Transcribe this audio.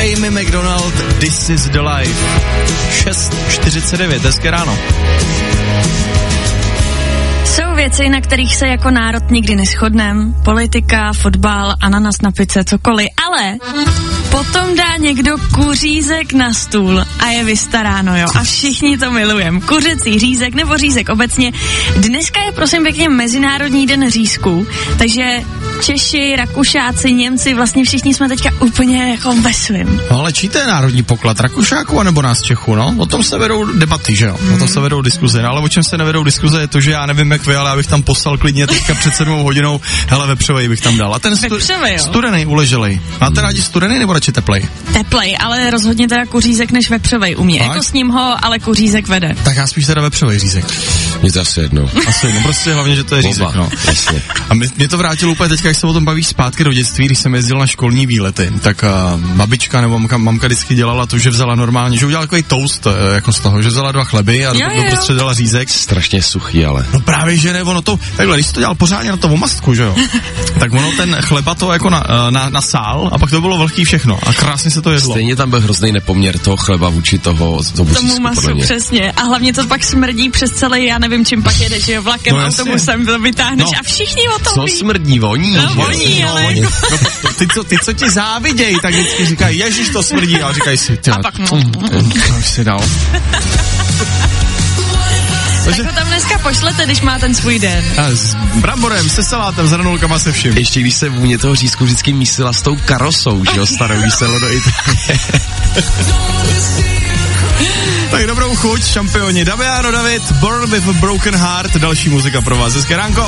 Amy McDonald, This is the Life. 6:49, hezké ráno. Jsou věci, na kterých se jako národ nikdy neshodneme. Politika, fotbal, ananas na pice, cokoliv. Ale potom dá někdo kuřízek na stůl a je vystaráno, jo. A všichni to milujeme. Kuřecí řízek nebo řízek obecně. Dneska je prosím pěkně Mezinárodní den řízků, takže Češi, Rakušáci, Němci, vlastně všichni jsme teďka úplně jako ve svým. No ale čí to je národní poklad? Rakušáků anebo nás Čechů, no? O tom se vedou debaty, že jo? O tom se vedou diskuze, no, ale o čem se nevedou diskuze je to, že já nevím jak vy, ale já bych tam poslal klidně teďka před 7 hodinou, hele, vepřovej bych tam dal. A ten studenej, uleželej. Máte rádi studenej nebo radši teplej? Teplej, ale rozhodně teda kuřízek než vepřovej u mě. Jako s ním ho, ale kuřízek vede. Tak já spíš teda vepřovej řízek. Mně to asi jedno. Prostě hlavně, že to je řízek, no. Jasně. A mě to vrátilo úplně teďka, jak se o tom bavíš zpátky do dětství, když jsem jezdil na školní výlety, tak babička nebo mamka vždycky dělala to, že vzala normálně, že udělala takový toast jako z toho, že vzala 2 chleby a do prostřed dala řízek. Strašně suchý, ale. No právě, že ne, ono to, takhle, když to dělal pořádně na to omastku, že jo, tak ono ten chleba to jako na sál a pak to bylo velký všechno a krásně se to jedlo. Stejně tam byl hrozný nepoměr toho chleba vůči tomu masu, přesně. A hlavně to pak smrdí přes celý, já nevím, čím pak jedeš, že jo, vlakem, no, autobusem to vytáhneš a všichni o tom ví. Co smrdí, voní? No, voní, ale jako... ty, co ti závidějí, tak vždycky říkají, ježiš, to smrdí, a říkají si, ty, a pak už si dal. Tak ho tam dneska pošlete, když má ten svůj den. A s bramborem, se salátem, s hranulkama, se vším. Ještě když se vůně toho řízku vždycky mísila s tou karosou, že jo, starou, když se jelo do Itálie. Tak dobrou chuť, šampioni. Damiano David, Born with a Broken Heart, další muzika pro vás. Hezké ránko.